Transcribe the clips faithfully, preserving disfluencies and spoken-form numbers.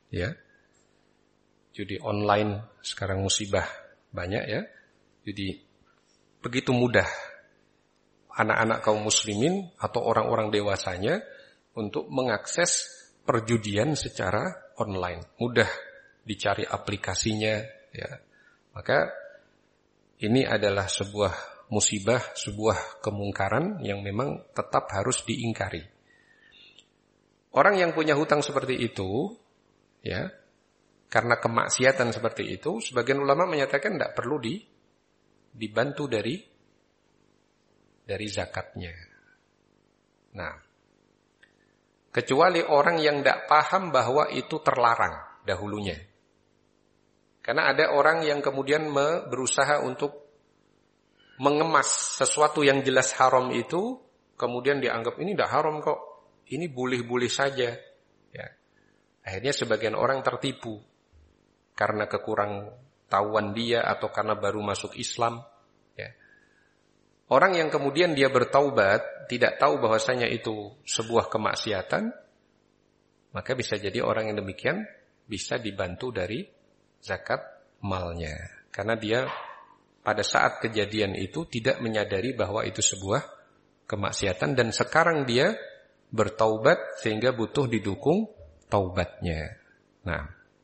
ya. Judi online sekarang musibah banyak ya. Jadi begitu mudah anak-anak kaum muslimin atau orang-orang dewasanya untuk mengakses perjudian secara online. Mudah dicari aplikasinya ya. Maka ini adalah sebuah musibah, sebuah kemungkaran yang memang tetap harus diingkari. Orang yang punya hutang seperti itu ya, karena kemaksiatan seperti itu, sebagian ulama menyatakan tidak perlu di, dibantu dari dari zakatnya. Nah, kecuali orang yang tidak paham bahwa itu terlarang dahulunya. Karena ada orang yang kemudian berusaha untuk mengemas sesuatu yang jelas haram itu, kemudian dianggap ini tidak haram kok, ini boleh-boleh saja. Ya. Akhirnya sebagian orang tertipu karena kekurang tahuan dia atau karena baru masuk Islam. Ya. Orang yang kemudian dia bertaubat, tidak tahu bahwasanya itu sebuah kemaksiatan, maka bisa jadi orang yang demikian bisa dibantu dari zakat malnya. Karena dia pada saat kejadian itu tidak menyadari bahwa itu sebuah kemaksiatan dan sekarang dia bertaubat sehingga butuh didukung taubatnya. Nah,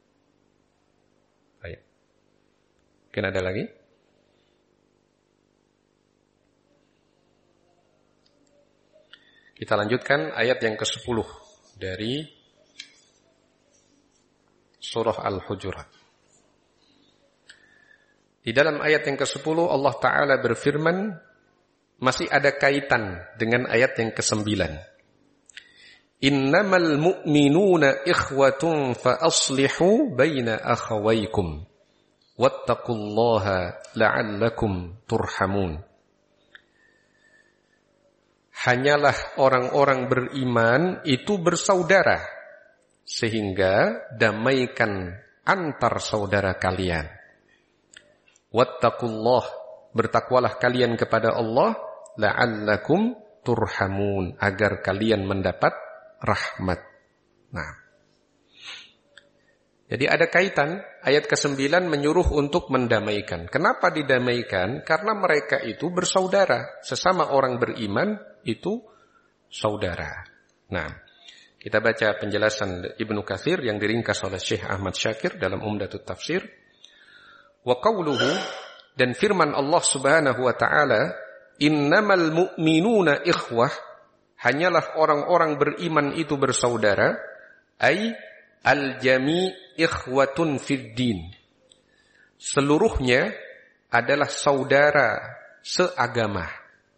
baik. Mungkin ada lagi? Kita lanjutkan ayat yang kesepuluh dari surah Al-Hujurat. Di dalam ayat yang kesepuluh Allah Ta'ala berfirman, masih ada kaitan dengan ayat yang kesembilan. Innamal mu'minuna ikhwatun fa aslihu baina akhawaykum wattaqullaha la'allakum turhamun. Hanyalah orang-orang beriman itu bersaudara, sehingga damaikan antar saudara kalian. Wattaqullah, bertakwalah kalian kepada Allah, la'allakum turhamun, agar kalian mendapat rahmat. Nah, jadi ada kaitan, ayat kesembilan menyuruh untuk mendamaikan. Kenapa didamaikan? Karena mereka itu bersaudara, sesama orang beriman itu saudara. Nah, kita baca penjelasan Ibnu Katsir yang diringkas oleh Syekh Ahmad Syakir dalam Umdatut Tafsir. Wa qawluhu, dan firman Allah Subhanahu wa taala, innamal mu'minuna ikhwah, hanyalah orang-orang beriman itu bersaudara, ai al-jami' ikhwatun fid din. Seluruhnya adalah saudara seagama.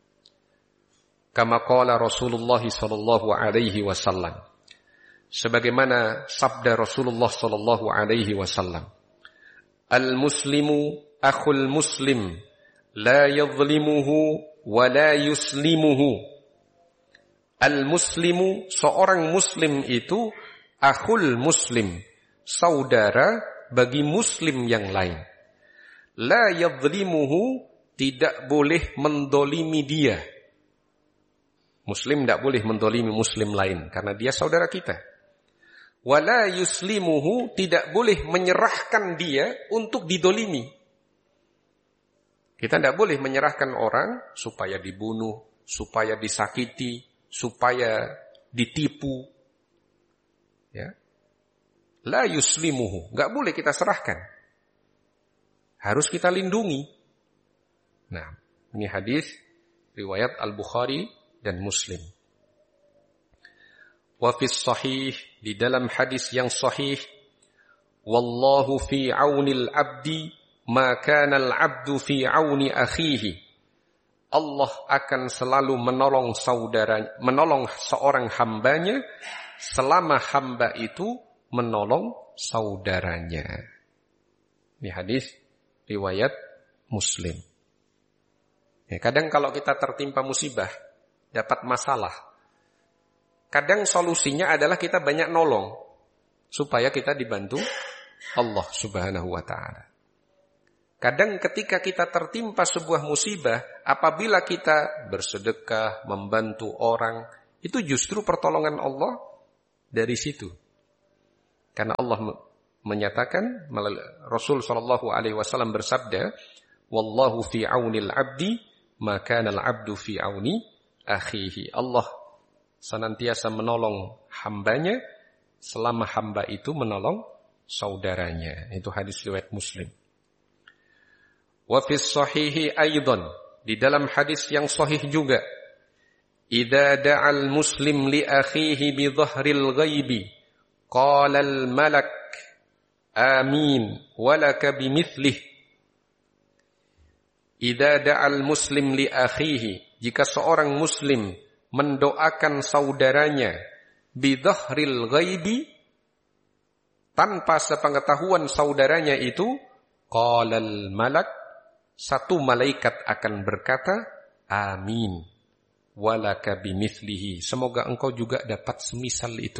Kama qala Rasulullah sallallahu alaihi wasallam. Sebagaimana sabda Rasulullah sallallahu alaihi wasallam. Al-muslimu akhul muslim, la yadhlimuhu wa la yuslimuhu. Al-muslimu, seorang muslim itu akhul muslim, saudara bagi muslim yang lain. La yadhlimuhu, tidak boleh mendolimi dia. Muslim tidak boleh mendolimi muslim lain karena dia saudara kita. Wala yuslimuhu, tidak boleh menyerahkan dia untuk didolimi. Kita tidak boleh menyerahkan orang supaya dibunuh, supaya disakiti, supaya ditipu. Ya. La yuslimuhu, enggak boleh kita serahkan. Harus kita lindungi. Nah, ini hadis riwayat Al-Bukhari dan Muslim. Wa fis sahih, di dalam hadis yang sahih, wallahu fi aunil abdi ma kana al-abdu fi auni akhihi. Allah akan selalu menolong saudara, menolong seorang hambanya selama hamba itu menolong saudaranya. Ini hadis riwayat Muslim. Ya, kadang kalau kita tertimpa musibah, dapat masalah, kadang solusinya adalah kita banyak nolong supaya kita dibantu Allah Subhanahu wa taala. Kadang ketika kita tertimpa sebuah musibah, apabila kita bersedekah, membantu orang, itu justru pertolongan Allah dari situ. Karena Allah menyatakan, Rasul sallallahu alaihi wasallam bersabda, "Wallahu fi aunil 'abdi, ma kana al-'abdu fi auni akhihi." Allah senantiasa menolong hambanya selama hamba itu menolong saudaranya. Itu hadis riwayat Muslim. Wa fi shahihi aidan, di dalam hadis yang sahih juga, "Idza da'al muslim li akhihi bi dhahril ghaibi, qala al malak amin walaka bimithlih." Idza da'al muslim li akhihi, jika seorang muslim mendoakan saudaranya bi dhahril ghaibi, tanpa sepengetahuan saudaranya itu, qala al malak, satu malaikat akan berkata, amin walaka bimithlihi, semoga engkau juga dapat semisal itu.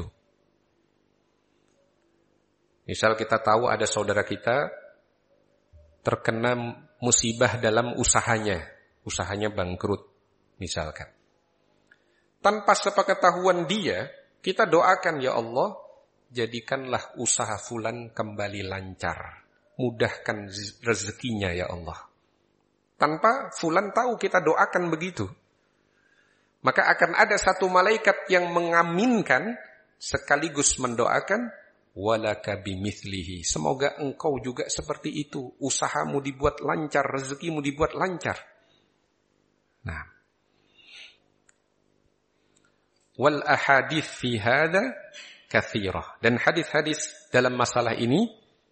Misal kita tahu ada saudara kita terkena musibah dalam usahanya, usahanya bangkrut misalkan. Tanpa sepengetahuan dia, kita doakan, ya Allah, jadikanlah usaha fulan kembali lancar, mudahkan rezekinya ya Allah. Tanpa fulan tahu, kita doakan begitu. Maka akan ada satu malaikat yang mengaminkan sekaligus mendoakan, walaka bimithlihi, semoga engkau juga seperti itu, usahamu dibuat lancar, rezekimu dibuat lancar. Nah, wal ahadits fi hadza katsirah, dan hadis-hadis dalam masalah ini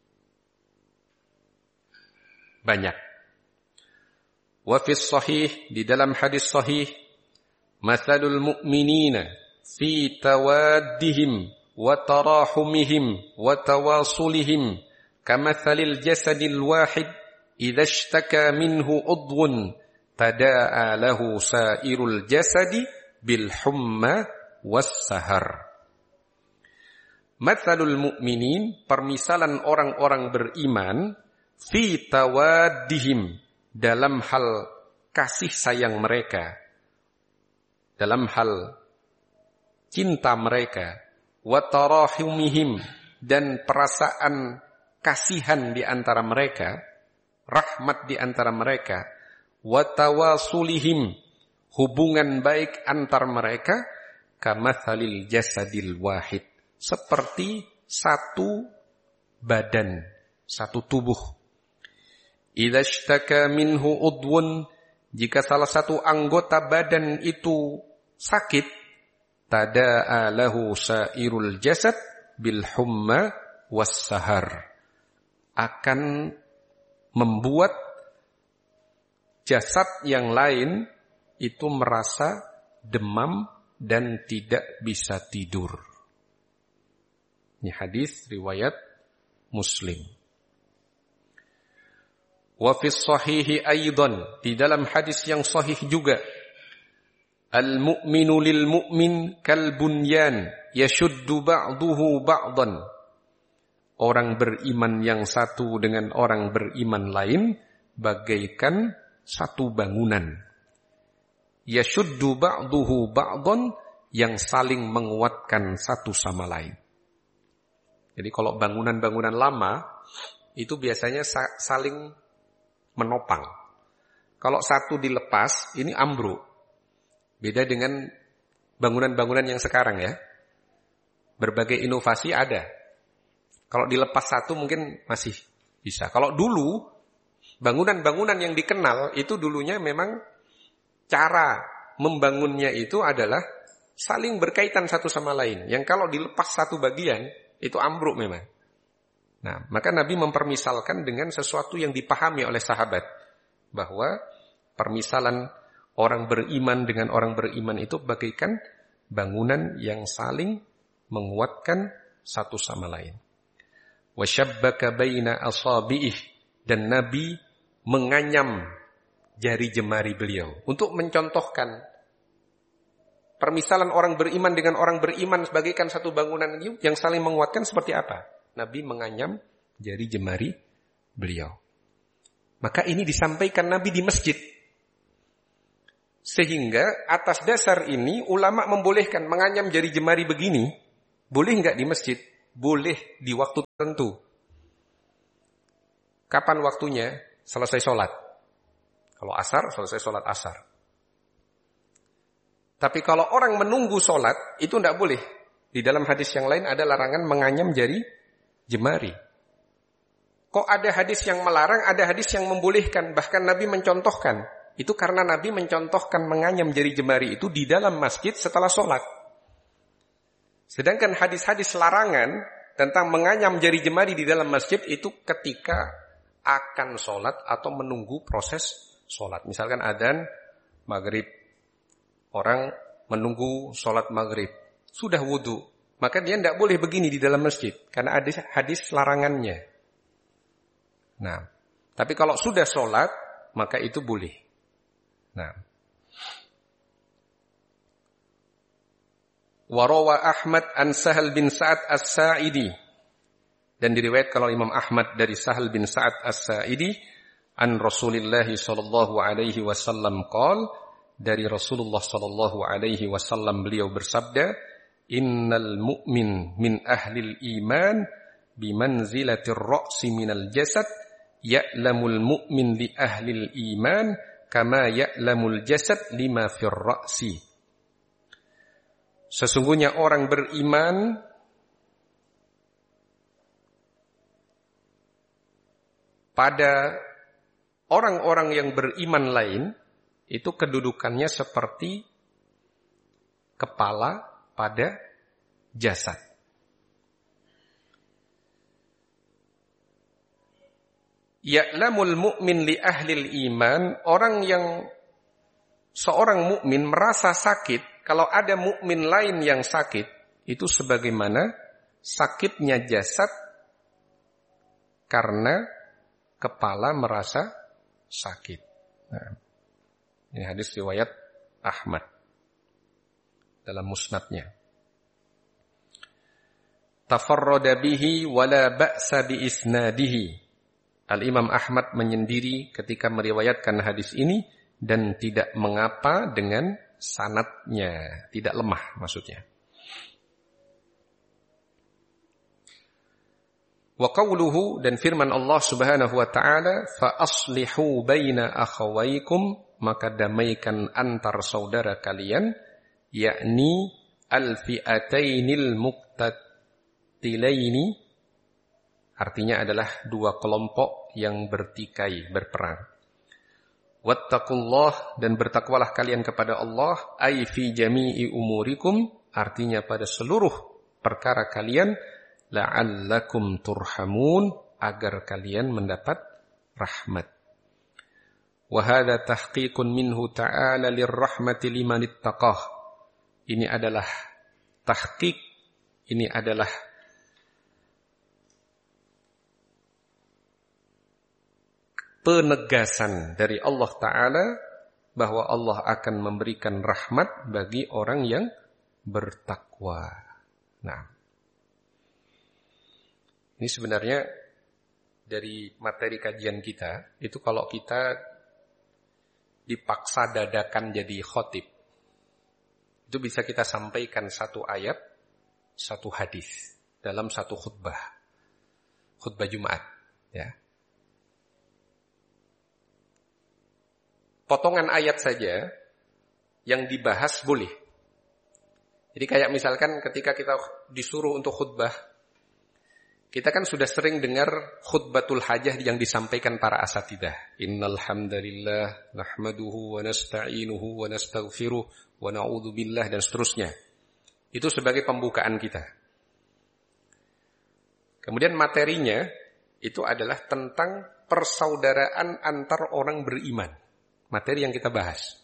banyak. Wa fi sahih, di dalam hadis sahih, mathalul mu'minina fi tawaddihim wa tarahumihim wa tawasulihim kamathalil jasadil wahid idza ishtaka minhu udwun tada'a lahu sairul jasadi bil humma was sahar. Mathalul mu'minin, permisalan orang-orang beriman, fi tawaddihim, dalam hal kasih sayang mereka, dalam hal cinta mereka, wa tarahumihim, dan perasaan kasihan di antara mereka, rahmat di antara mereka, wa tawasulihim, hubungan baik antar mereka, kamathalil jasadil wahid, seperti satu badan, satu tubuh. Idza ishtaka minhu udwun, jika salah satu anggota badan itu sakit, tada'a lahu sairul jasad bil humma was sahar, akan membuat jasad yang lain itu merasa demam dan tidak bisa tidur. Ini hadis riwayat Muslim. Wa fi sahihi aidan, di dalam hadis yang sahih juga, al-mu'minu lil mu'min kal bunyan yashuddu ba'duhu ba'dan, orang beriman yang satu dengan orang beriman lain bagaikan satu bangunan. Yashuddu ba'duhu ba'dan, yang saling menguatkan satu sama lain. Jadi kalau bangunan-bangunan lama itu biasanya saling menopang. Kalau satu dilepas, ini ambruk. Beda dengan bangunan-bangunan yang sekarang ya. Berbagai inovasi ada. Kalau dilepas satu mungkin masih bisa. Kalau dulu, bangunan-bangunan yang dikenal itu dulunya memang cara membangunnya itu adalah saling berkaitan satu sama lain. Yang kalau dilepas satu bagian, itu ambruk memang. Nah, maka Nabi mempermisalkan dengan sesuatu yang dipahami oleh sahabat, bahwa permisalan orang beriman dengan orang beriman itu bagaikan bangunan yang saling menguatkan satu sama lain. Wa syabbaka baina asabi'ih, dan Nabi menganyam jari jemari beliau untuk mencontohkan permisalan orang beriman dengan orang beriman bagaikan satu bangunan yang saling menguatkan seperti apa. Nabi menganyam jari jemari beliau. Maka ini disampaikan Nabi di masjid. Sehingga atas dasar ini ulama membolehkan menganyam jari jemari begini. Boleh enggak di masjid? boleh di waktu tertentu. Kapan waktunya? Selesai sholat. Kalau asar, selesai sholat asar. Tapi kalau orang menunggu sholat, itu tidak boleh. Di dalam hadis yang lain ada larangan menganyam jari jemari. Kok ada hadis yang melarang, ada hadis yang membolehkan. Bahkan Nabi mencontohkan. Itu karena Nabi mencontohkan menganyam jari jemari itu di dalam masjid setelah sholat. Sedangkan hadis-hadis larangan tentang menganyam jari jemari di dalam masjid itu ketika akan sholat atau menunggu proses sholat. Misalkan adzan maghrib. Orang menunggu sholat maghrib. Sudah wudu. Maka dia tidak boleh begini di dalam masjid. Karena ada hadis larangannya. Nah, tapi kalau sudah sholat, maka itu boleh. Nah. Warawa Ahmad an Sahal bin Sa'ad as-Sa'idi. Dan diriwayat kalau Imam Ahmad dari Sahal bin Sa'ad as-Sa'idi. An Rasulullah sallallahu alaihi wasallam qala, dari Rasulullah sallallahu alaihi wasallam beliau bersabda, innal mu'min min ahlil iman bimanzilatir ra'si minal jasad ya'lamul mu'min li ahlil iman kama ya'lamul jasad lima fir ra'si. Sesungguhnya orang beriman pada orang-orang yang beriman lain itu kedudukannya seperti kepala pada jasad. Ya'lamul mu'min li ahlil iman, orang yang seorang mukmin merasa sakit kalau ada mukmin lain yang sakit, itu sebagaimana sakitnya jasad karena kepala merasa sakit. Nah, ini hadis riwayat Ahmad dalam musnadnya. Tafarrada bihi wala ba'sa bi isnadihi. Al-Imam Ahmad menyendiri ketika meriwayatkan hadis ini dan tidak mengapa dengan sanadnya, tidak lemah maksudnya. Wa qawluhu, dan firman Allah Subhanahu wa taala, fa aslihu baina akhawaykum, maka damaikan antar saudara kalian, yakni al-fi'atainil muqtatilaini, artinya adalah dua kelompok yang bertikai, berperang. Wattaqullah, dan bertakwalah kalian kepada Allah, ay fi jami'i umurikum, artinya pada seluruh perkara kalian, la'allakum turhamun, agar kalian mendapat rahmat. Wa hadza tahqiqun minhu ta'ala lirrahmati liman ittaqah. Ini adalah tahqiq, ini adalah penegasan dari Allah Ta'ala bahwa Allah akan memberikan rahmat bagi orang yang bertakwa. Nah, ini sebenarnya dari materi kajian kita, itu kalau kita dipaksa dadakan jadi khotib, itu bisa kita sampaikan satu ayat, satu hadis dalam satu khutbah, khutbah Jumat, ya. Potongan ayat saja yang dibahas boleh. Jadi kayak misalkan ketika kita disuruh untuk khutbah, kita kan sudah sering dengar khutbatul hajah yang disampaikan para asatidah. Innal hamdalillah nahmaduhu wa nasta'inuhu wa nastaghfiruh wa na'udzu billah, dan seterusnya. Itu sebagai pembukaan kita. Kemudian materinya itu adalah tentang persaudaraan antar orang beriman. Materi yang kita bahas.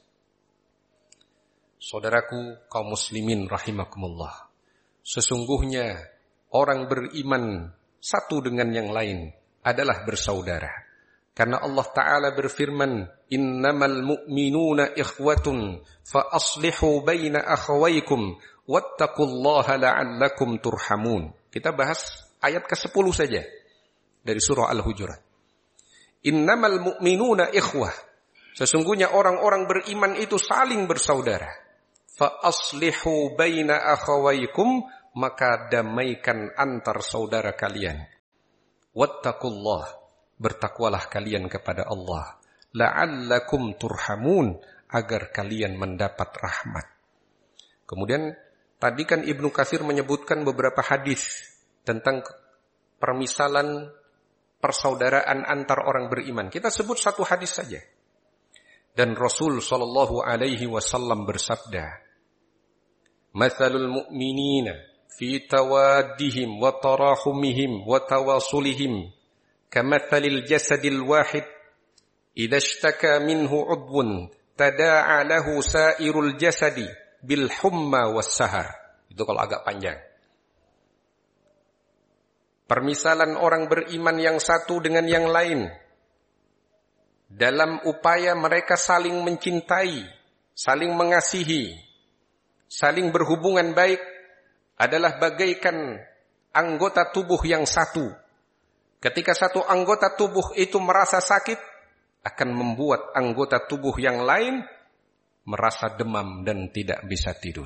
Saudaraku kaum muslimin rahimakumullah. Sesungguhnya orang beriman satu dengan yang lain adalah bersaudara. Karena Allah Ta'ala berfirman, innamal mu'minuna ikhwatun fa aslihu baina akhawaykum wattaqullaha la'allakum turhamun. Kita bahas ayat kesepuluh saja dari surah Al-Hujurat. Innamal mu'minuna ikhwah. Sesungguhnya orang-orang beriman itu saling bersaudara. Fa aslihu baina akhawaykum, maka damaikan antar saudara kalian. Wattaqullah, bertakwalah kalian kepada Allah. La'allakum turhamun, agar kalian mendapat rahmat. Kemudian tadi kan Ibnu Katsir menyebutkan beberapa hadis tentang permisalan persaudaraan antar orang beriman. Kita sebut satu hadis saja. Dan Rasul sallallahu alaihi wasallam bersabda, "Matsalul mu'minina fi tawaddihim wa tarahumihim wa tawasulihim kamatsalil jasadil wahid idza ishtaka minhu 'udwun tada'a lahu sa'irul jasadi bil humma was sahar." Itu kalau agak panjang. Permisalan orang beriman yang satu dengan yang lain dalam upaya mereka saling mencintai, saling mengasihi, saling berhubungan baik adalah bagaikan anggota tubuh yang satu. Ketika satu anggota tubuh itu merasa sakit, akan membuat anggota tubuh yang lain merasa demam dan tidak bisa tidur.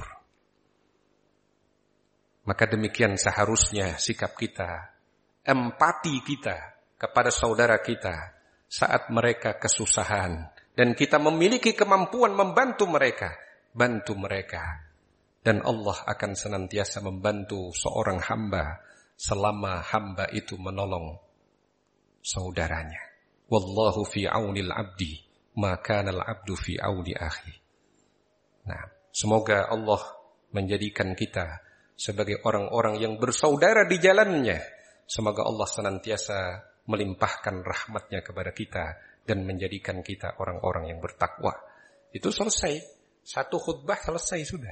Maka demikian seharusnya sikap kita, empati kita kepada saudara kita saat mereka kesusahan. Dan kita memiliki kemampuan membantu mereka, bantu mereka. Dan Allah akan senantiasa membantu seorang hamba selama hamba itu menolong saudaranya. Wallahu fi aunil abdi, ma kana al-abdu fi auni akhi. Nah, semoga Allah menjadikan kita sebagai orang-orang yang bersaudara di jalannya. Semoga Allah senantiasa melimpahkan rahmatnya kepada kita dan menjadikan kita orang-orang yang bertakwa. Itu selesai. Satu khutbah selesai sudah.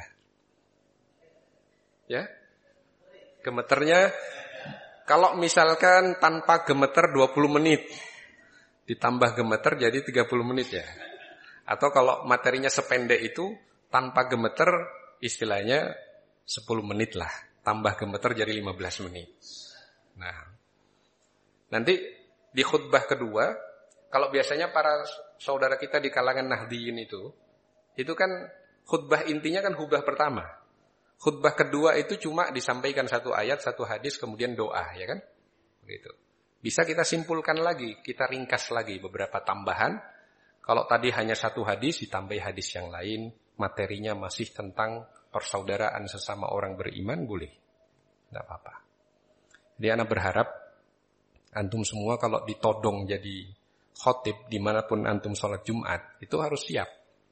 Ya. Gemeternya, kalau misalkan tanpa gemeter dua puluh menit, ditambah gemeter jadi tiga puluh menit ya. Atau kalau materinya sependek itu, tanpa gemeter istilahnya sepuluh menit lah. Tambah gemeter jadi lima belas menit. Nah, nanti di khutbah kedua, kalau biasanya para saudara kita di kalangan Nahdiyin itu, itu kan khutbah intinya kan khutbah pertama. Khutbah kedua itu cuma disampaikan satu ayat, satu hadis, kemudian doa, ya kan? Begitu. Bisa kita simpulkan lagi, kita ringkas lagi beberapa tambahan. Kalau tadi hanya satu hadis, ditambah hadis yang lain, materinya masih tentang persaudaraan sesama orang beriman, boleh. Tidak apa-apa. Jadi anak berharap antum semua kalau ditodong jadi khotib dimanapun antum sholat Jumat, itu harus siap.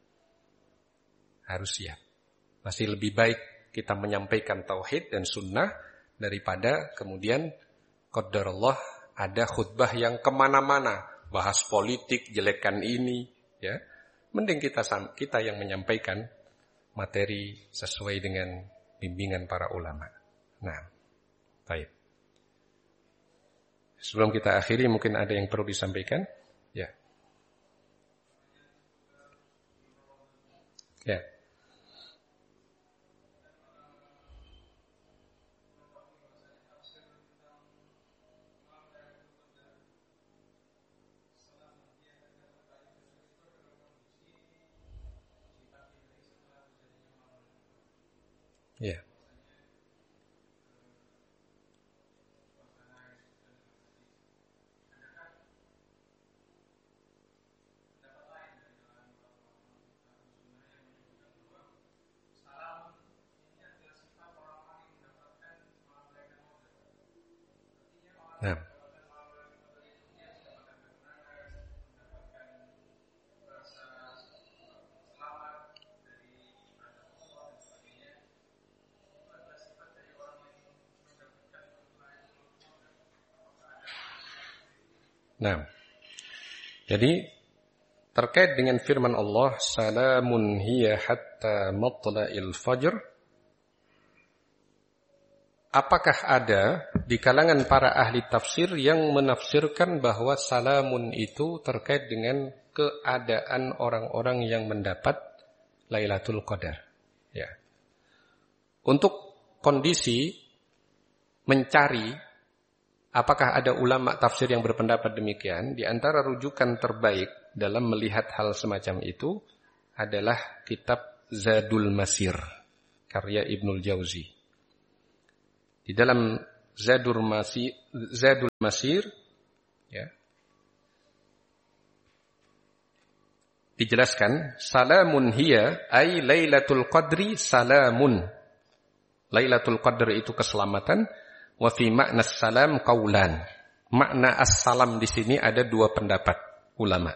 Harus siap. Masih lebih baik kita menyampaikan tauhid dan sunnah daripada kemudian qadarullah ada khutbah yang kemana-mana, bahas politik, jelekan ini, ya. Mending kita kita yang menyampaikan materi sesuai dengan bimbingan para ulama. Nah, baik. Sebelum kita akhiri mungkin ada yang perlu disampaikan? Ya. Ya. Ya. Nah. Nah. Jadi terkait dengan firman Allah, salamun hiya hatta matla'il fajr. Apakah ada di kalangan para ahli tafsir yang menafsirkan bahwa salamun itu terkait dengan keadaan orang-orang yang mendapat Lailatul Qadar? Ya. Untuk kondisi mencari apakah ada ulama tafsir yang berpendapat demikian, di antara rujukan terbaik dalam melihat hal semacam itu adalah kitab Zadul Masir karya Ibnul Jauzi. Di dalam Zadul Masir, Zadul Masir ya, dijelaskan salamun hiya ay lailatul qadri salamun. Lailatul qadr itu keselamatan. Wa fi makna salam qaulan. Makna as-salam di sini ada dua pendapat ulama.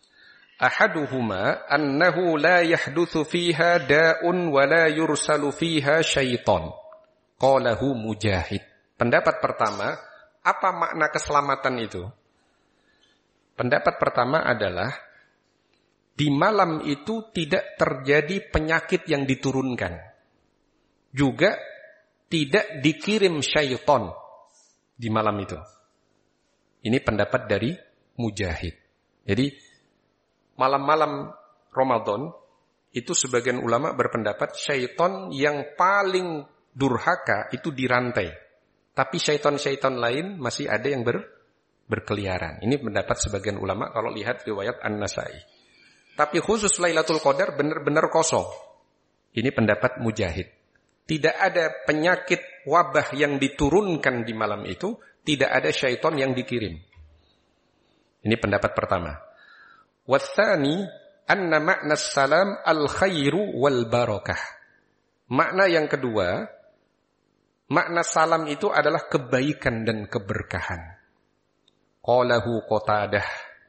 Ahaduhuma annahu la yahdutsu fiha da'un wa la yursalu fiha syaitan. Qalahu Mujahid. Pendapat pertama, apa makna keselamatan itu? Pendapat pertama adalah di malam itu tidak terjadi penyakit yang diturunkan. Juga tidak dikirim syaitan di malam itu. Ini pendapat dari Mujahid. Jadi malam-malam Ramadan itu sebagian ulama berpendapat syaitan yang paling durhaka itu dirantai. Tapi syaitan-syaitan lain masih ada yang ber, berkeliaran. Ini pendapat sebagian ulama kalau lihat riwayat An-Nasai. Tapi khusus Lailatul Qadar benar-benar kosong. Ini pendapat Mujahid. Tidak ada penyakit wabah yang diturunkan di malam itu. Tidak ada syaitan yang dikirim. Ini pendapat pertama. Watsani anna makna salam al-khairu wal barakah. Makna yang kedua, makna salam itu adalah kebaikan dan keberkahan. Qalahu Qatadah.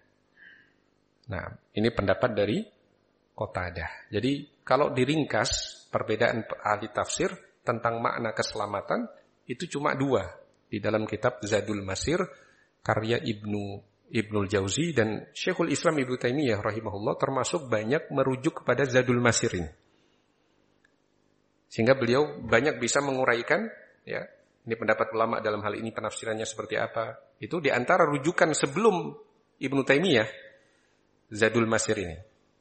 Nah, ini pendapat dari Qatadah. Jadi, kalau diringkas perbedaan ahli tafsir tentang makna keselamatan itu cuma dua di dalam kitab Zadul Masir karya Ibnu Ibnul Jauzi dan Syekhul Islam Ibnu Taimiyah rahimahullah termasuk banyak merujuk kepada Zadul Masir ini. Sehingga beliau banyak bisa menguraikan ya, ini pendapat ulama dalam hal ini penafsirannya seperti apa. Itu di antara rujukan sebelum Ibnu Taimiyah Zadul Masir ini.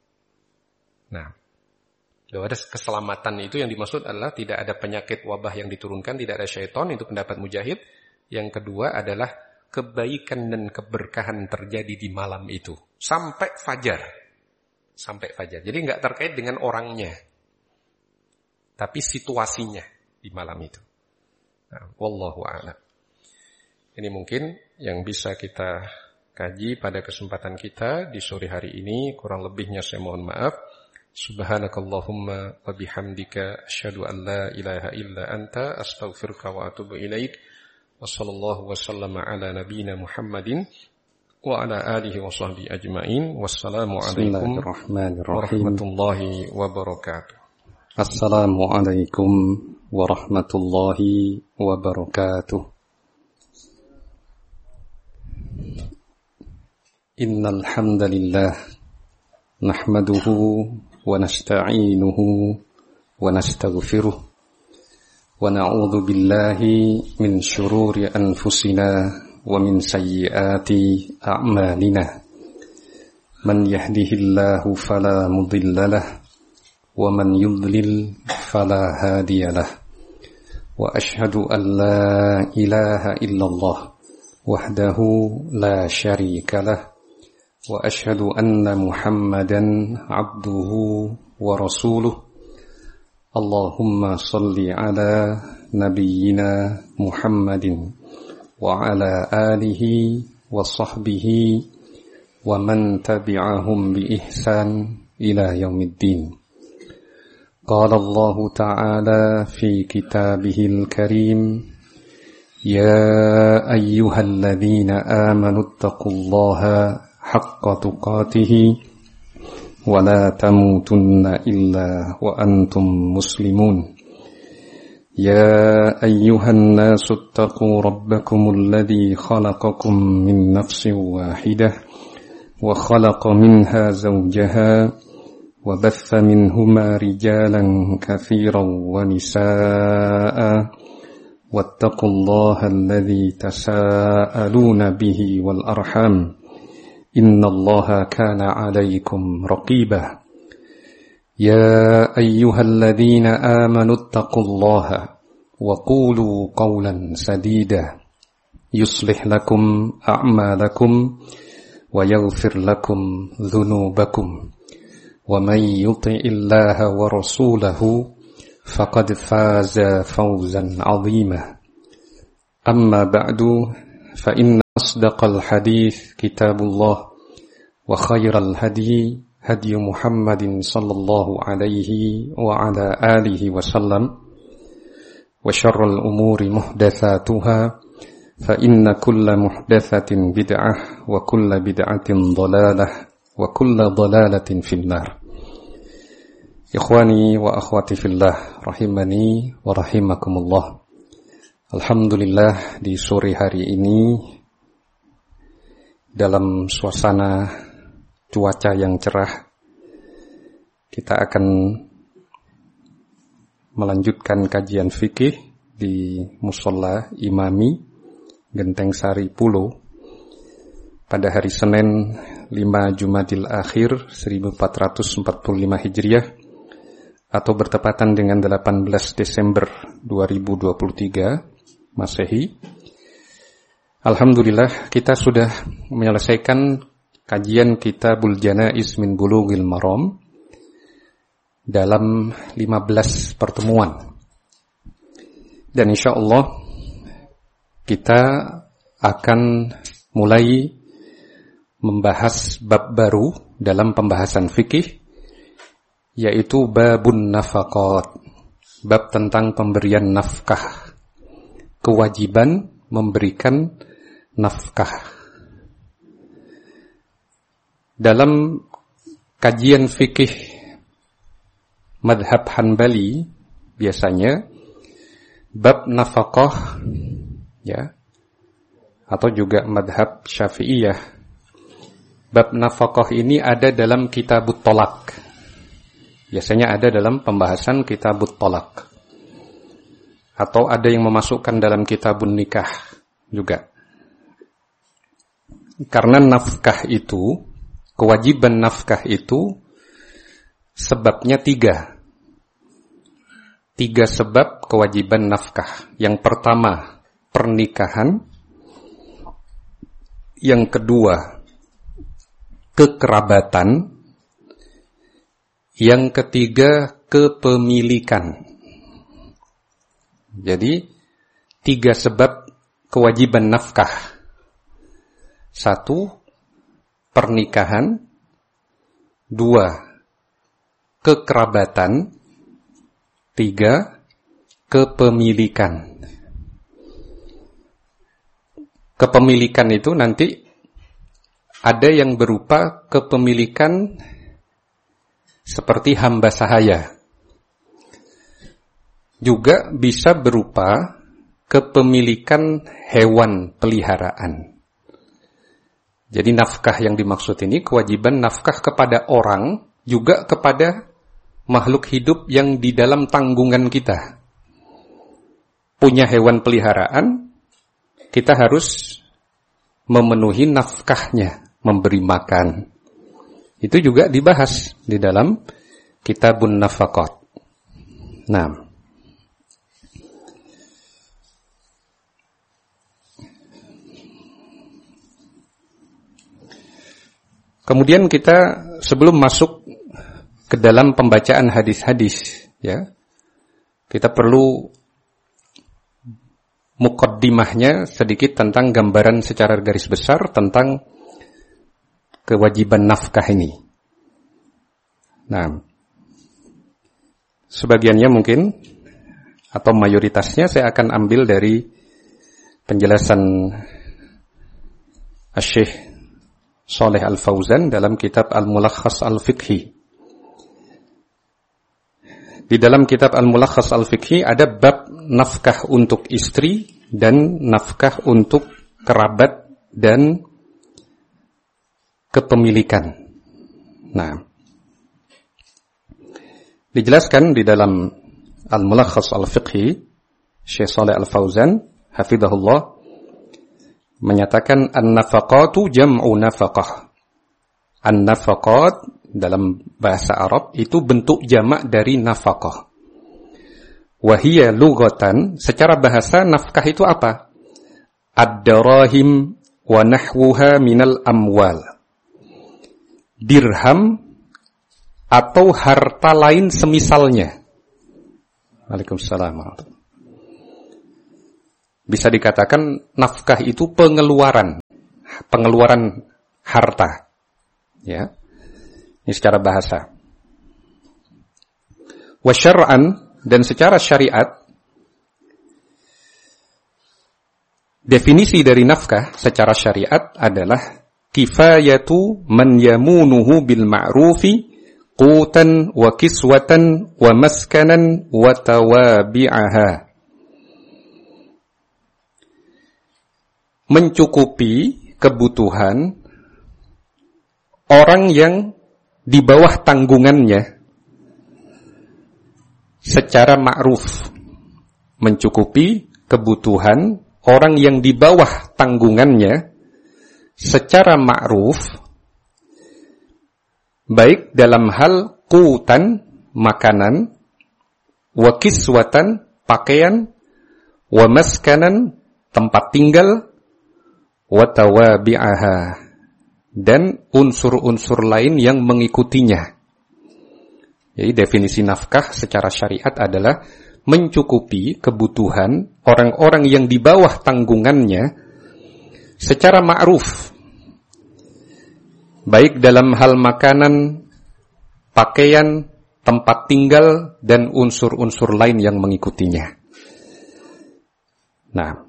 Nah, kalau ada keselamatan itu yang dimaksud adalah tidak ada penyakit wabah yang diturunkan, tidak ada syaitan, itu pendapat Mujahid. Yang kedua adalah kebaikan dan keberkahan terjadi di malam itu sampai fajar. Sampai fajar. Jadi enggak terkait dengan orangnya, tapi situasinya di malam itu. Nah, wallahu a'lam. Ini mungkin yang bisa kita kaji pada kesempatan kita di sore hari ini. Kurang lebihnya saya mohon maaf. Subhanakallahumma wa bihamdika asyhadu an la ilaha illa anta astaghfiruka wa atubu ilaik. Wa sallallahu wa sallama ala nabiyyina Muhammadin wa ala alihi wa sahbihi ajma'in. Wassalamu alaikum warahmatullahi wabarakatuh. Assalamualaikum warahmatullahi wabarakatuh. Innal hamdalillah nahmaduhu wa nasta'inuhu wa nastaghfiruh wa na'udzu billahi min shururi anfusina wa min sayyiati a'malina. Man yahdihillahu fala mudilla lahu wa man yudlil fala hadiya lahu. Wa ashhadu an la ilaha illallah wahdahu la syarika lahu. Wa ashhadu anna Muhammadan abduhu wa rasuluh. Allahumma salli ala nabiyyina Muhammadin wa ala alihi wa sahbihi wa man tabi'ahum bi ihsan ila yaumiddin. Qala Allah ta'ala fi kitabihil karim, ya ayyuhalladzina amanu taqullaha haqqa tuqatihi wa la tamutunna illa wa antum muslimun. Ya ayyuhan nasu attaqu rabbakumul ladzi khalaqakum min nafsin wahidah wa khalaqa minha zawjaha wa batha minhuma rijalan katsiran wa nisaa'a wattaqullaha alladzi tasaaluna bihi wal arham. Inna Allaha kana 'alaykum raqiba. Ya ayyuhalladzina amanu taqullaha wa qulu qawlan sadida yuslih lakum a'malakum wa yaghfir lakum dhunubakum wa man yuti'illaha wa rasulahu faqad faza fawzan 'azima. أما بعد فإن أصدق الحديث كتاب الله وخير الهدي هدي محمد صلى الله عليه وعلى آله وسلم وشر الأمور محدثاتها فإن كل محدثة بدعة وكل بدعة ضلالة وكل ضلالة في النار. Ikhwani wa akhwati fillah, rahimani wa rahimakumullah. Alhamdulillah, di sore hari ini dalam suasana cuaca yang cerah, kita akan melanjutkan kajian fikih di Musholla Imami Genteng Sari Pulo pada hari Senin lima Jumadil Akhir seribu empat ratus empat puluh lima Hijriah atau bertepatan dengan delapan belas Desember dua ribu dua puluh tiga Masehi. Alhamdulillah, kita sudah menyelesaikan kajian Kitabul Janaiz min Bulughil Maram dalam lima belas pertemuan. Dan insyaallah kita akan mulai membahas bab baru dalam pembahasan fikih, yaitu babun nafaqat, bab tentang pemberian nafkah, kewajiban memberikan nafkah. Dalam kajian fikih madhab Hanbali biasanya bab nafaqah, ya, atau juga madhab Syafi'iyah, bab nafaqah ini ada dalam Kitabut Thalaq. Biasanya ada dalam pembahasan Kitabut Thalaq. Atau ada yang memasukkan dalam Kitabun Nikah juga. Karena nafkah itu, kewajiban nafkah itu sebabnya tiga. Tiga sebab kewajiban nafkah. Yang pertama, pernikahan. Yang kedua, kekerabatan. Yang ketiga, kepemilikan. Jadi, tiga sebab kewajiban nafkah. Satu, pernikahan. Dua, kekerabatan. Tiga, kepemilikan. Kepemilikan itu nanti ada yang berupa kepemilikan seperti hamba sahaya. Juga bisa berupa kepemilikan hewan peliharaan. Jadi nafkah yang dimaksud ini kewajiban nafkah kepada orang, juga kepada makhluk hidup yang di dalam tanggungan kita. Punya hewan peliharaan, kita harus memenuhi nafkahnya, memberi makan. Itu juga dibahas di dalam Kitabun Nafaqat. Nah, kemudian kita sebelum masuk ke dalam pembacaan hadis-hadis, ya, kita perlu muqaddimahnya sedikit tentang gambaran secara garis besar tentang kewajiban nafkah ini. Nah, sebagiannya mungkin atau mayoritasnya saya akan ambil dari penjelasan Asy-Syaikh Shalih Al-Fauzan dalam kitab Al-Mulakhas Al-Fiqhi. Di dalam kitab Al-Mulakhas Al-Fiqhi ada bab nafkah untuk istri dan nafkah untuk kerabat dan kepemilikan. Nah, dijelaskan di dalam Al-Mulakhas Al-Fiqhi, Syekh Shalih Al-Fauzan hafizahullah menyatakan an-nafaqatu jam'u nafaqah. An-nafaqat dalam bahasa Arab itu bentuk jamak dari nafaqah. Wa hiya lughatan, secara bahasa nafkah itu apa? Ad-darahim wa nahwuha minal amwal. Dirham atau harta lain semisalnya. Waalaikumsalam. Bisa dikatakan nafkah itu pengeluaran, pengeluaran harta. Ya. Ini secara bahasa. Wa syar'an, dan secara syariat, definisi dari nafkah secara syariat adalah kifayatu man yamunuhu bil ma'rufi qutan wa kiswatan wa maskanan wa tawabi'aha. Mencukupi kebutuhan orang yang di bawah tanggungannya secara ma'ruf. Mencukupi kebutuhan orang yang di bawah tanggungannya secara ma'ruf, baik dalam hal qutan, makanan, wa kiswatan, pakaian, wa maskanan, tempat tinggal, wa tawabi'aha, dan unsur-unsur lain yang mengikutinya. Jadi definisi nafkah secara syariat adalah mencukupi kebutuhan orang-orang yang di bawah tanggungannya secara ma'ruf, baik dalam hal makanan, pakaian, tempat tinggal, dan unsur-unsur lain yang mengikutinya. Nah,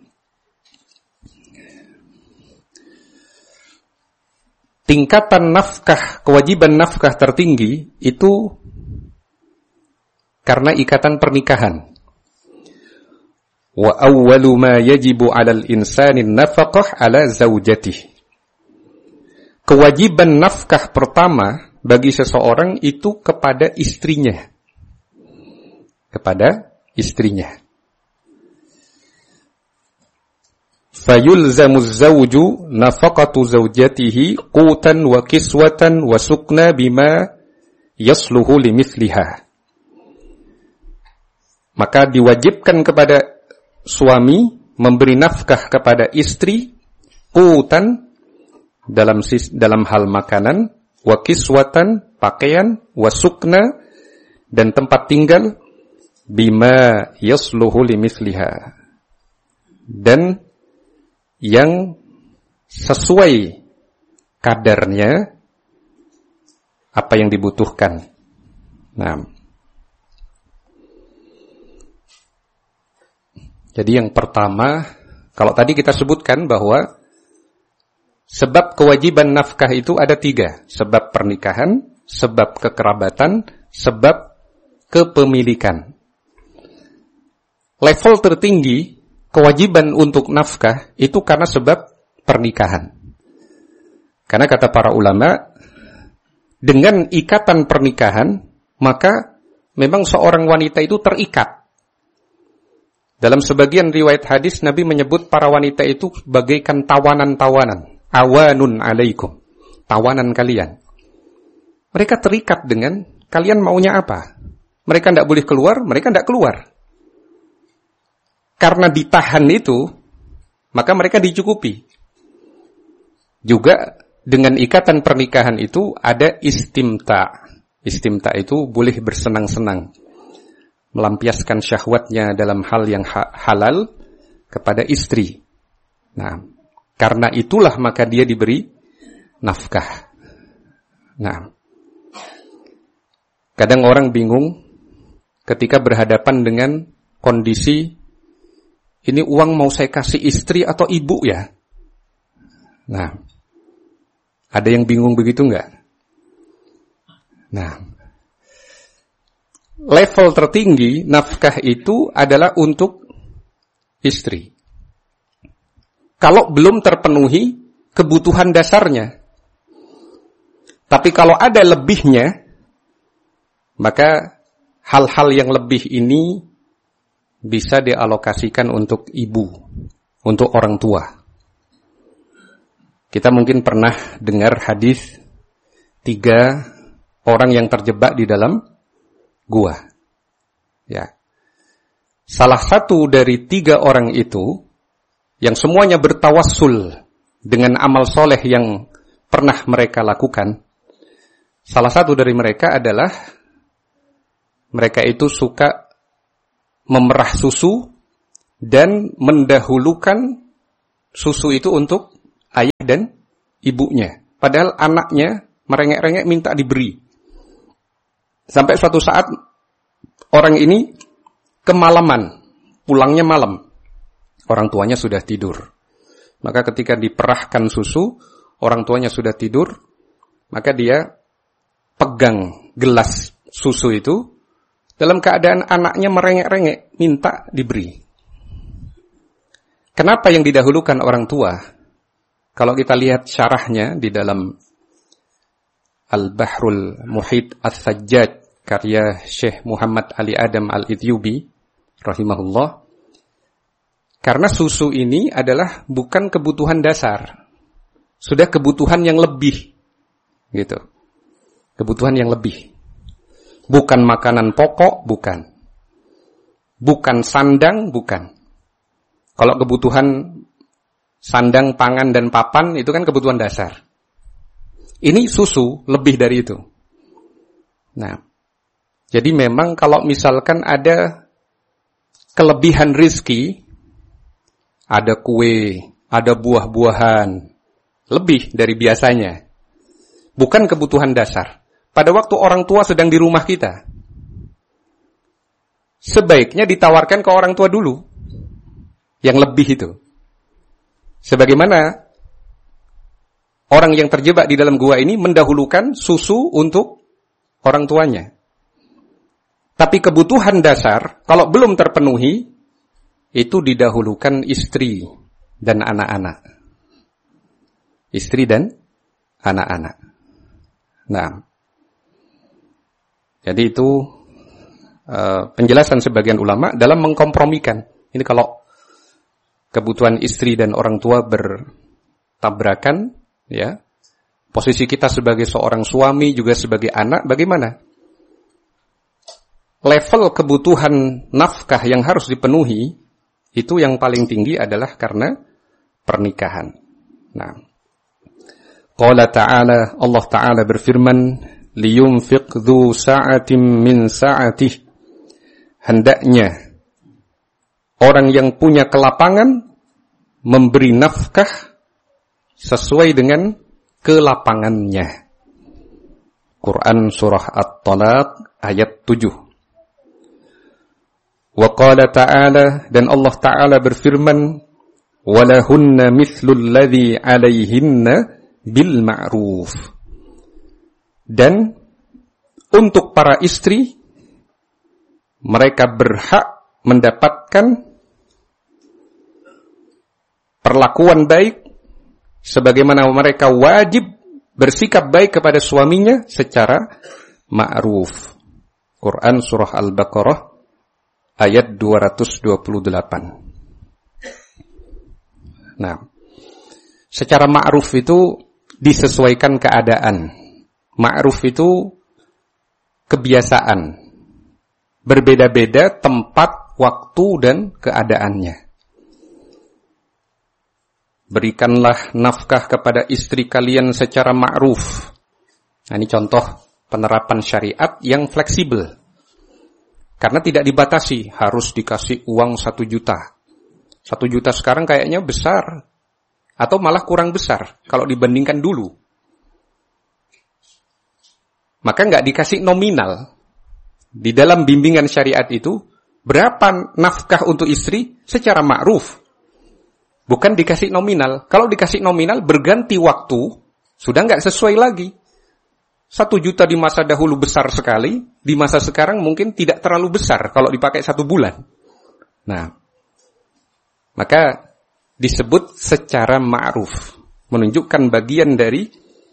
tingkatan nafkah, kewajiban nafkah tertinggi itu karena ikatan pernikahan. Wa awwalu ma yajibu 'alal insani nafaqah 'ala zaujatihi. Kewajiban nafkah pertama bagi seseorang itu kepada istrinya. Kepada istrinya. Fayulzamu az-zawju nafaqatu zawjatihi qutan wa kiswatan wa sukna bima yasluhu limithliha. Maka diwajibkan kepada suami memberi nafkah kepada istri qutan dalam dalam hal makanan, wa kiswatan, pakaian, wa sukna, dan tempat tinggal, bima yasluhu limithliha, dan yang sesuai kadarnya apa yang dibutuhkan. Nah, jadi yang pertama, kalau tadi kita sebutkan bahwa sebab kewajiban nafkah itu ada tiga. Sebab pernikahan, sebab kekerabatan, sebab kepemilikan. Level tertinggi kewajiban untuk nafkah itu karena sebab pernikahan. Karena kata para ulama, dengan ikatan pernikahan, maka memang seorang wanita itu terikat. Dalam sebagian riwayat hadis, Nabi menyebut para wanita itu bagaikan tawanan-tawanan. Awanun alaikum, tawanan kalian. Mereka terikat dengan kalian maunya apa. Mereka tidak boleh keluar, mereka tidak keluar. Karena ditahan itu, maka mereka dicukupi. Juga dengan ikatan pernikahan itu ada istimta. Istimta itu boleh bersenang-senang, melampiaskan syahwatnya dalam hal yang ha- halal kepada istri. Nah, karena itulah maka dia diberi nafkah. Nah, kadang orang bingung ketika berhadapan dengan kondisi ini uang mau saya kasih istri atau ibu ya? Nah, ada yang bingung begitu enggak? Nah, level tertinggi nafkah itu adalah untuk istri. Kalau belum terpenuhi kebutuhan dasarnya. Tapi kalau ada lebihnya, maka hal-hal yang lebih ini bisa dialokasikan untuk ibu, untuk orang tua. Kita mungkin pernah dengar hadis tiga orang yang terjebak di dalam gua. Ya. Salah satu dari tiga orang itu yang semuanya bertawassul dengan amal soleh yang pernah mereka lakukan. Salah satu dari mereka adalah mereka itu suka memerah susu dan mendahulukan susu itu untuk ayah dan ibunya. Padahal anaknya merengek-rengek minta diberi. Sampai suatu saat orang ini kemalaman, pulangnya malam. Orang tuanya sudah tidur. Maka ketika diperahkan susu, orang tuanya sudah tidur, maka dia pegang gelas susu itu dalam keadaan anaknya merengek-rengek minta diberi. Kenapa yang didahulukan orang tua? Kalau kita lihat syarahnya di dalam Al-Bahrul Muhit As-Sajjad karya Syekh Muhammad Ali Adam Al-Ityubi rahimahullah, karena susu ini adalah bukan kebutuhan dasar, sudah kebutuhan yang lebih, gitu. Kebutuhan yang lebih. Bukan makanan pokok, bukan. Bukan sandang, bukan. Kalau kebutuhan sandang, pangan, dan papan itu kan kebutuhan dasar. Ini susu lebih dari itu. Nah, jadi memang kalau misalkan ada kelebihan rizki, ada kue, ada buah-buahan, lebih dari biasanya. Bukan kebutuhan dasar. Pada waktu orang tua sedang di rumah kita, sebaiknya ditawarkan ke orang tua dulu yang lebih itu. Sebagaimana orang yang terjebak di dalam gua ini mendahulukan susu untuk orang tuanya. Tapi kebutuhan dasar, kalau belum terpenuhi, itu didahulukan istri dan anak-anak. Istri dan anak-anak. Nah, jadi itu uh, penjelasan sebagian ulama dalam mengkompromikan. Ini kalau kebutuhan istri dan orang tua bertabrakan, ya. Posisi kita sebagai seorang suami juga sebagai anak, bagaimana? Level kebutuhan nafkah yang harus dipenuhi itu yang paling tinggi adalah karena pernikahan. Nah, qala ta'ala, Allah Ta'ala berfirman, liyunfiq dzu sa'atin min sa'atih. Hendaknya orang yang punya kelapangan memberi nafkah sesuai dengan kelapangannya. Quran surah At-Talaq ayat tujuh. Wa qala ta'ala, dan Allah Ta'ala berfirman, walahunna mithlul ladzi 'alaihinna bil ma'ruf. Dan untuk para istri, mereka berhak mendapatkan perlakuan baik sebagaimana mereka wajib bersikap baik kepada suaminya secara ma'ruf. Quran surah Al-Baqarah ayat dua ratus dua puluh delapan. Nah, secara ma'ruf itu disesuaikan keadaan. Ma'ruf itu kebiasaan. Berbeda-beda tempat, waktu, dan keadaannya. Berikanlah nafkah kepada istri kalian secara ma'ruf. Nah, ini contoh penerapan syariat yang fleksibel. Karena tidak dibatasi, harus dikasih uang satu juta. Satu juta sekarang kayaknya besar. Atau malah kurang besar kalau dibandingkan dulu. Maka nggak dikasih nominal. Di dalam bimbingan syariat itu, berapa nafkah untuk istri secara ma'ruf. Bukan dikasih nominal. Kalau dikasih nominal berganti waktu, sudah nggak sesuai lagi. Satu juta di masa dahulu besar sekali, di masa sekarang mungkin tidak terlalu besar kalau dipakai satu bulan. Nah, maka disebut secara ma'ruf. Menunjukkan bagian dari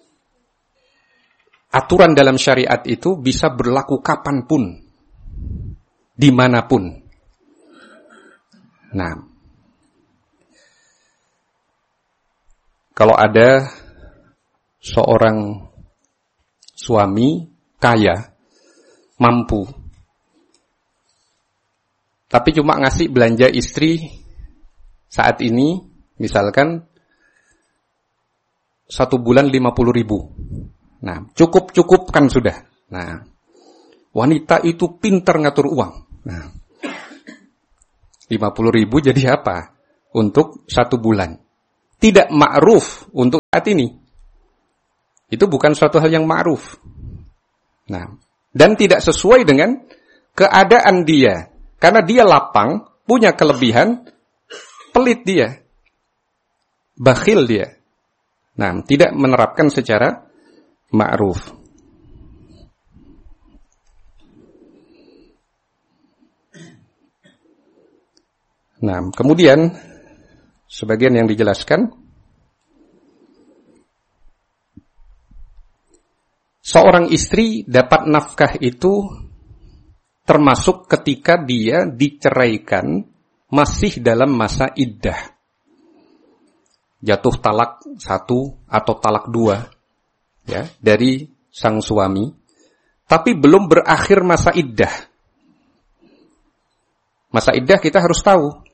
aturan dalam syariat itu bisa berlaku kapanpun, dimanapun. Nah, kalau ada seorang suami kaya, mampu, tapi cuma ngasih belanja istri saat ini, misalkan satu bulan lima puluh ribu. Nah, cukup-cukupkan sudah. Nah, wanita itu pintar ngatur uang. Nah, lima puluh ribu jadi apa? Untuk satu bulan. Tidak ma'ruf untuk saat ini. Itu bukan suatu hal yang ma'ruf. Nah, dan tidak sesuai dengan keadaan dia. Karena dia lapang, punya kelebihan, pelit dia. Bakhil dia. Nah, tidak menerapkan secara ma'ruf. Nah, kemudian sebagian yang dijelaskan, seorang istri dapat nafkah itu termasuk ketika dia diceraikan masih dalam masa iddah. Jatuh talak satu atau talak dua ya, dari sang suami, tapi belum berakhir masa iddah. Masa iddah kita harus tahu.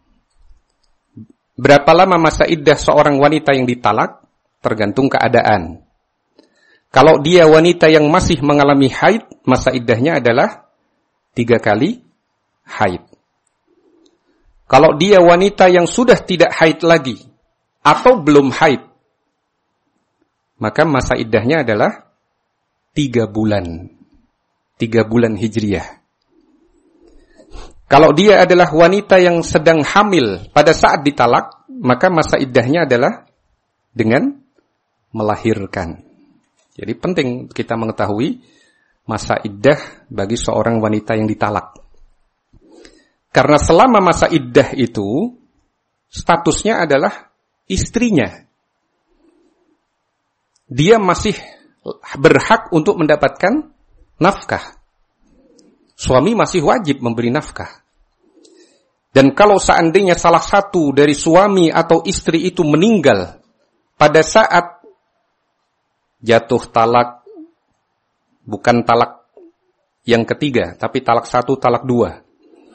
Berapa lama masa iddah seorang wanita yang ditalak? Tergantung keadaan. Kalau dia wanita yang masih mengalami haid, masa iddahnya adalah tiga kali haid. Kalau dia wanita yang sudah tidak haid lagi, atau belum haid, maka masa iddahnya adalah tiga bulan. Tiga bulan hijriyah. Kalau dia adalah wanita yang sedang hamil pada saat ditalak, maka masa iddahnya adalah dengan melahirkan. Jadi penting kita mengetahui masa iddah bagi seorang wanita yang ditalak. Karena selama masa iddah itu, statusnya adalah istrinya. Dia masih berhak untuk mendapatkan nafkah. Suami masih wajib memberi nafkah. Dan kalau seandainya salah satu dari suami atau istri itu meninggal pada saat jatuh talak, bukan talak yang ketiga, tapi talak satu, talak dua.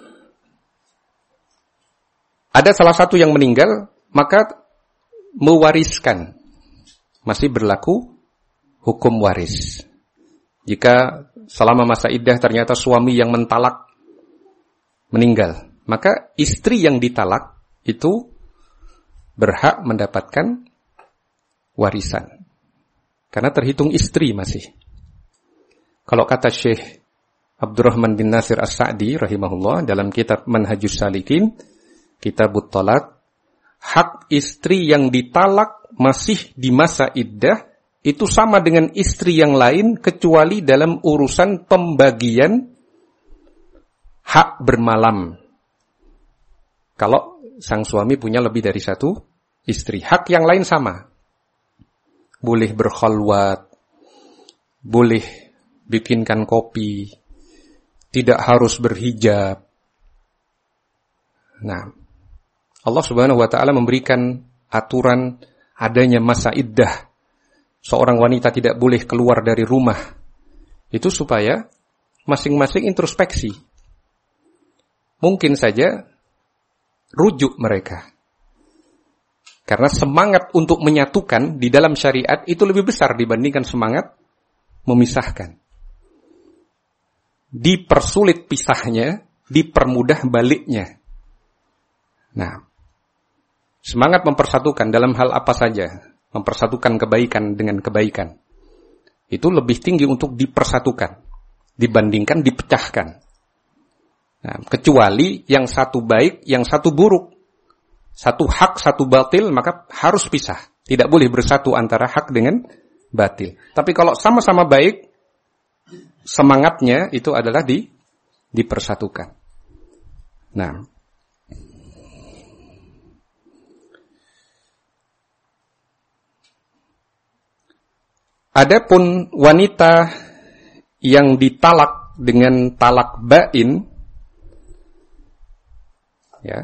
Ada salah satu yang meninggal, maka mewariskan. Masih berlaku hukum waris. Jika selama masa iddah ternyata suami yang mentalak meninggal, maka istri yang ditalak itu berhak mendapatkan warisan. Karena terhitung istri masih. Kalau kata Syekh Abdurrahman bin Nasir As-Sa'di rahimahullah dalam kitab Manhajus Salikin, Kitabut Thalaq, hak istri yang ditalak masih di masa iddah itu sama dengan istri yang lain kecuali dalam urusan pembagian hak bermalam. Kalau sang suami punya lebih dari satu istri, hak yang lain sama. Boleh berkhalwat, boleh bikinkan kopi, tidak harus berhijab. Nah, Allah Subhanahu wa taala memberikan aturan adanya masa iddah. Seorang wanita tidak boleh keluar dari rumah. Itu supaya masing-masing introspeksi. Mungkin saja rujuk mereka. Karena semangat untuk menyatukan di dalam syariat itu lebih besar dibandingkan semangat memisahkan. Dipersulit pisahnya, dipermudah baliknya. Nah, semangat mempersatukan dalam hal apa saja, mempersatukan kebaikan dengan kebaikan, itu lebih tinggi untuk dipersatukan dibandingkan dipecahkan. Nah, kecuali yang satu baik, yang satu buruk, satu hak, satu batil, maka harus pisah. Tidak boleh bersatu antara hak dengan batil. Tapi kalau sama-sama baik, semangatnya itu adalah di dipersatukan. Nah, adapun wanita yang ditalak dengan talak bain, ya,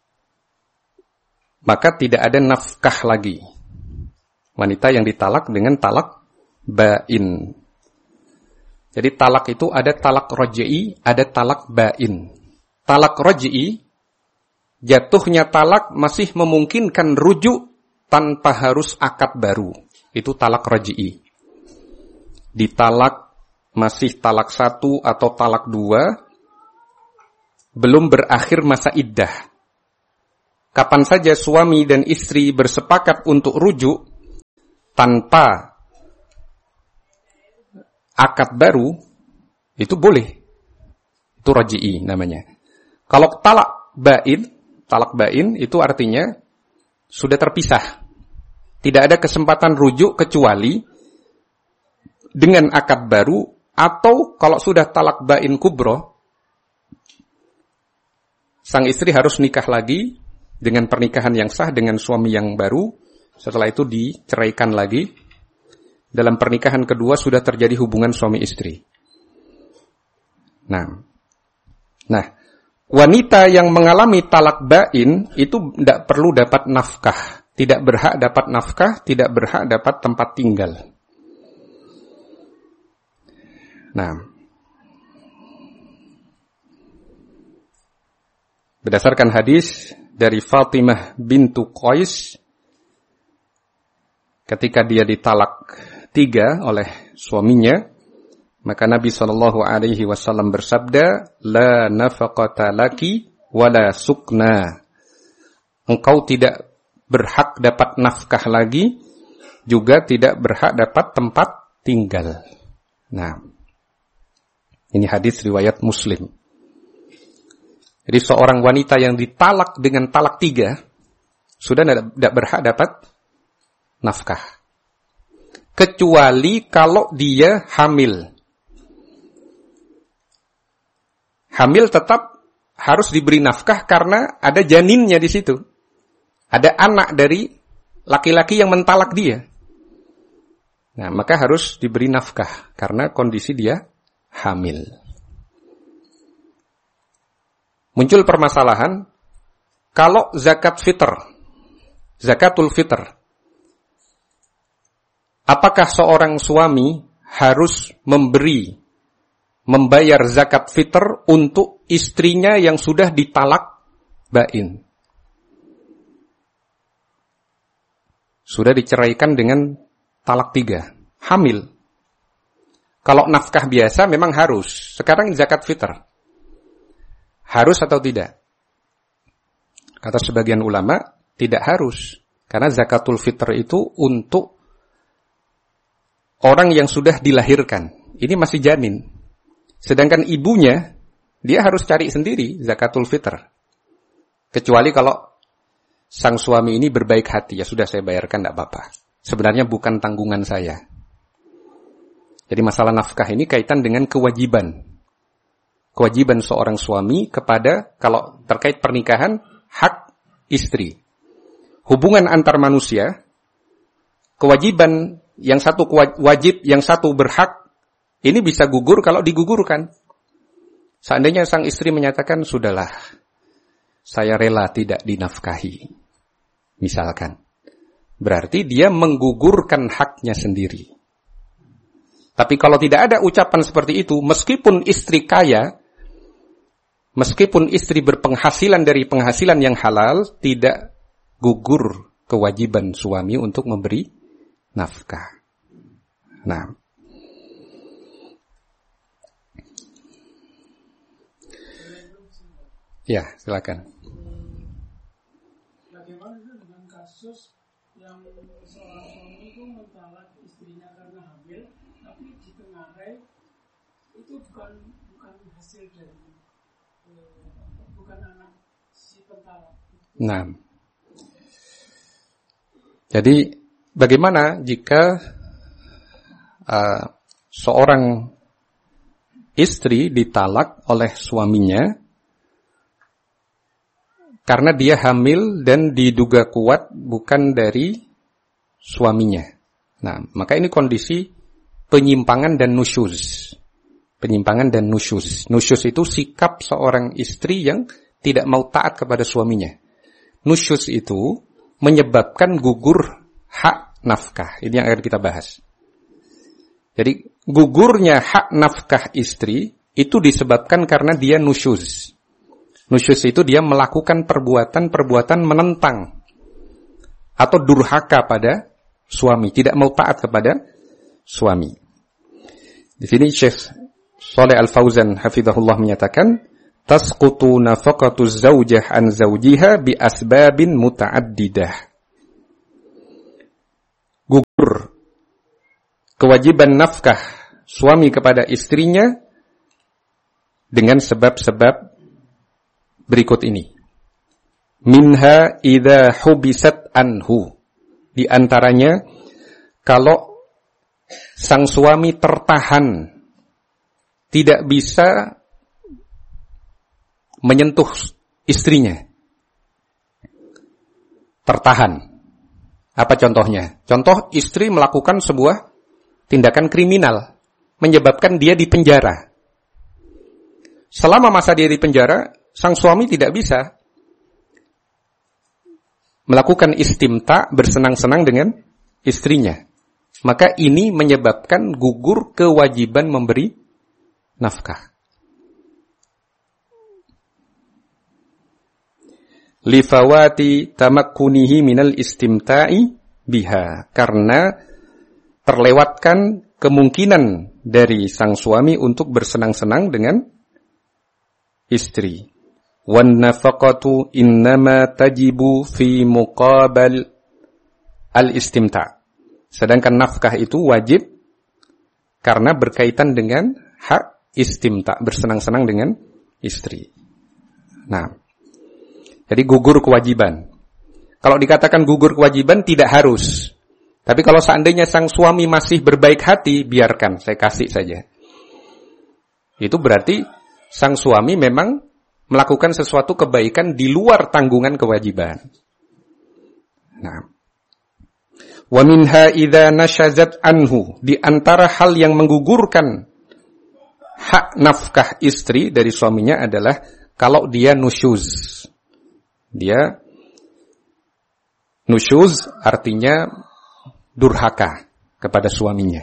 maka tidak ada nafkah lagi. Wanita yang ditalak dengan talak bain. Jadi talak itu ada talak raj'i, ada talak bain. Talak raj'i, jatuhnya talak masih memungkinkan rujuk tanpa harus akad baru. Itu talak raj'i. Ditalak masih talak satu atau talak dua, belum berakhir masa iddah. Kapan saja suami dan istri bersepakat untuk rujuk tanpa akad baru, itu boleh. Itu raj'i namanya. Kalau talak bain, talak bain itu artinya sudah terpisah. Tidak ada kesempatan rujuk kecuali dengan akad baru, atau kalau sudah talak bain kubro, sang istri harus nikah lagi dengan pernikahan yang sah dengan suami yang baru. Setelah itu diceraikan lagi. Dalam pernikahan kedua sudah terjadi hubungan suami istri. Nah, nah, wanita yang mengalami talak bain itu tidak perlu dapat nafkah, tidak berhak dapat nafkah, tidak berhak dapat tempat tinggal. Nah, berdasarkan hadis dari Fatimah bintu Qais, ketika dia ditalak tiga oleh suaminya, maka Nabi shallallahu alaihi wasallam bersabda, la nafaqata laki wala sukna. Engkau tidak berhak dapat nafkah lagi, juga tidak berhak dapat tempat tinggal. Nah, ini hadis riwayat Muslim. Jadi seorang wanita yang ditalak dengan talak tiga sudah tidak berhak dapat nafkah. Kecuali kalau dia hamil. Hamil tetap harus diberi nafkah karena ada janinnya di situ. Ada anak dari laki-laki yang mentalak dia. Nah, maka harus diberi nafkah karena kondisi dia hamil. Muncul permasalahan kalau zakat fitr, zakatul fitr. Apakah seorang suami harus memberi, membayar zakat fitr untuk istrinya yang sudah ditalak bain? Sudah diceraikan dengan talak tiga, hamil. Kalau nafkah biasa memang harus. Sekarang zakat fitr. Harus atau tidak? Kata sebagian ulama, tidak harus. Karena zakatul fitr itu untuk orang yang sudah dilahirkan. Ini masih janin. Sedangkan ibunya, dia harus cari sendiri zakatul fitr. Kecuali kalau sang suami ini berbaik hati, ya sudah saya bayarkan, tidak apa-apa. Sebenarnya bukan tanggungan saya. Jadi masalah nafkah ini kaitan dengan kewajiban. Kewajiban seorang suami kepada, kalau terkait pernikahan, hak istri. Hubungan antar manusia, kewajiban yang satu wajib, yang satu berhak, ini bisa gugur kalau digugurkan. Seandainya sang istri menyatakan, sudahlah, saya rela tidak dinafkahi. Misalkan. Berarti dia menggugurkan haknya sendiri. Tapi kalau tidak ada ucapan seperti itu, meskipun istri kaya, meskipun istri berpenghasilan dari penghasilan yang halal, tidak gugur kewajiban suami untuk memberi nafkah. Nah, ya silakan. Bagaimana dengan kasus yang seorang suami itu mentalak istrinya karena hamil, tapi di tengah hari itu bukan bukan hasil dari eh, bukan anak si pentalak. Nah, jadi bagaimana jika uh, seorang istri ditalak oleh suaminya karena dia hamil dan diduga kuat bukan dari suaminya? Nah, maka ini kondisi penyimpangan dan nusyuz. Penyimpangan dan nusyuz. Nusyuz itu sikap seorang istri yang tidak mau taat kepada suaminya. Nusyuz itu menyebabkan gugur hak nafkah. Ini yang akan kita bahas. Jadi gugurnya hak nafkah istri itu disebabkan karena dia nusyuz. Nusyuz itu dia melakukan perbuatan-perbuatan menentang atau durhaka pada suami, tidak mau taat kepada suami. Di sini Syekh Shalih Al-Fauzan hafizahullah menyatakan, tasqutu nafaqatu zaujah an zaujiha bi asbabin muta'addidah. Gugur kewajiban nafkah suami kepada istrinya dengan sebab-sebab berikut ini. Minha idza hubisat anhu. Di antaranya kalau sang suami tertahan, tidak bisa menyentuh istrinya. Tertahan. Apa contohnya? Contoh istri melakukan sebuah tindakan kriminal, menyebabkan dia dipenjara. Selama masa dia dipenjara, sang suami tidak bisa melakukan istimta, bersenang-senang dengan istrinya. Maka ini menyebabkan gugur kewajiban memberi nafkah. Lifawati tamakkunihi minal istimta'i biha. Karena terlewatkan kemungkinan dari sang suami untuk bersenang-senang dengan istri. Wan nafaqatu innama tajibu fi muqabal al-istimta'. Sedangkan nafkah itu wajib karena berkaitan dengan hak istimta', bersenang-senang dengan istri. Nah, jadi gugur kewajiban. Kalau dikatakan gugur kewajiban tidak harus. Tapi kalau seandainya sang suami masih berbaik hati, biarkan, saya kasih saja. Itu berarti sang suami memang melakukan sesuatu kebaikan di luar tanggungan kewajiban. Nah, wa minha idza nashazat anhu, di antara hal yang menggugurkan hak nafkah istri dari suaminya adalah kalau dia nusyuz. Dia nusyuz artinya durhaka kepada suaminya.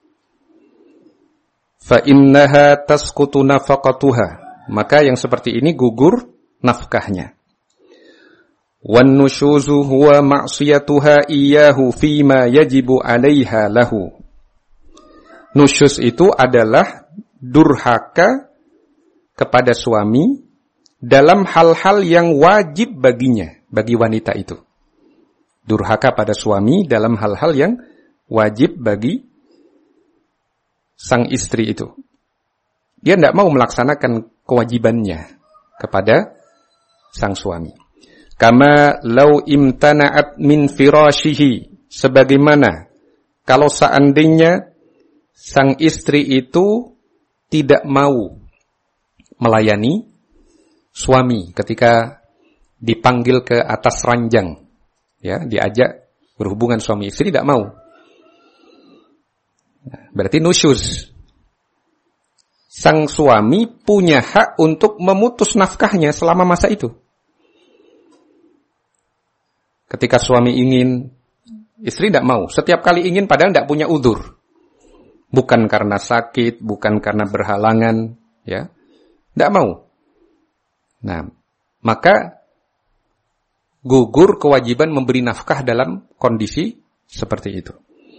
Fa innaha tasqutu nafaqatuha, maka yang seperti ini gugur nafkahnya. Wan nusyuzu huwa ma'siyatuha iyyahu fima yajibu 'alaiha lahu. Nusyuz itu adalah durhaka kepada suami dalam hal-hal yang wajib baginya, bagi wanita itu. Durhaka pada suami dalam hal-hal yang wajib bagi sang istri itu. Dia tidak mau melaksanakan kewajibannya kepada sang suami. Kama lau imtana'at min firashihi, sebagaimana kalau seandainya sang istri itu tidak mau melayani suami ketika dipanggil ke atas ranjang, ya, diajak berhubungan suami istri tidak mau. Berarti nusyuz. Sang suami punya hak untuk memutus nafkahnya selama masa itu. Ketika suami ingin, istri tidak mau. Setiap kali ingin padahal tidak punya udzur. Bukan karena sakit, bukan karena berhalangan, ya. Tidak mau. Nah, maka gugur kewajiban memberi nafkah dalam kondisi seperti itu.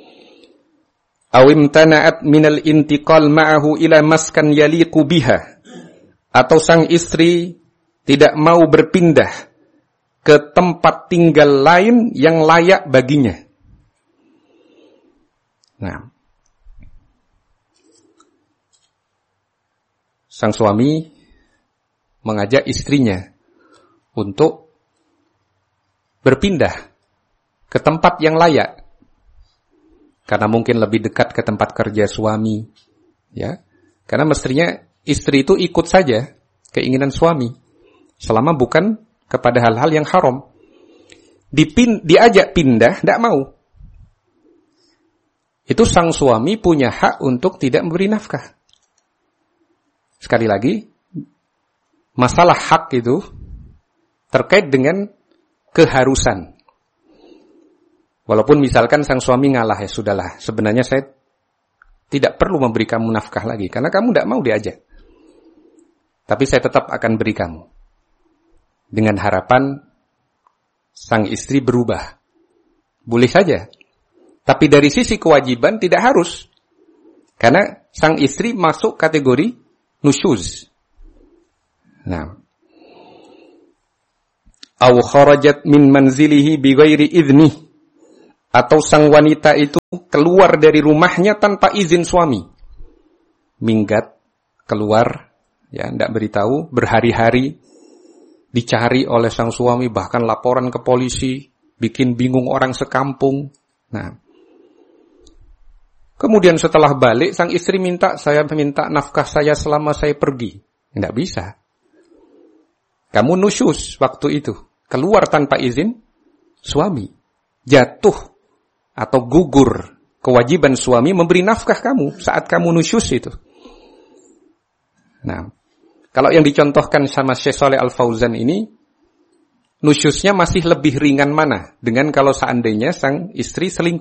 Awim tana'at minal intiqal ma'ahu ila maskan yaliqu biha, atau sang istri tidak mau berpindah ke tempat tinggal lain yang layak baginya. Nah, sang suami mengajak istrinya untuk berpindah ke tempat yang layak. Karena mungkin lebih dekat ke tempat kerja suami, ya. Karena mestinya istri itu ikut saja keinginan suami, selama bukan kepada hal-hal yang haram. Dipin, diajak pindah, tidak mau. Itu sang suami punya hak untuk tidak memberi nafkah. Sekali lagi, masalah hak itu terkait dengan keharusan. Walaupun misalkan sang suami ngalah, ya sudahlah, sebenarnya saya tidak perlu memberi kamu nafkah lagi, karena kamu tidak mau diajak. Tapi saya tetap akan beri kamu. Dengan harapan sang istri berubah. Boleh saja. Tapi dari sisi kewajiban tidak harus. Karena sang istri masuk kategori nusyuz. Nah, aw kharajat min manzilihi bighairi idzni, atau sang wanita itu keluar dari rumahnya tanpa izin suami. Minggat, keluar, ya, tidak beritahu, berhari-hari dicari oleh sang suami, bahkan laporan ke polisi, bikin bingung orang sekampung. Nah, kemudian setelah balik, sang istri minta, saya minta nafkah saya selama saya pergi. Tidak bisa. Kamu nusyus waktu itu, keluar tanpa izin suami. Jatuh atau gugur kewajiban suami memberi nafkah kamu saat kamu nusyus itu. Nah, kalau yang dicontohkan sama Syekh Shalih Al-Fauzan ini, nusyusnya masih lebih ringan mana dengan kalau seandainya sang istri selingkuh.